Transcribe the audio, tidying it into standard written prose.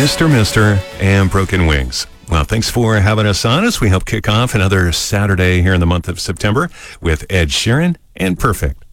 Mr. and Broken Wings. Well, thanks for having us on as we help kick off another Saturday here in the month of September with Ed Sheeran and Perfect.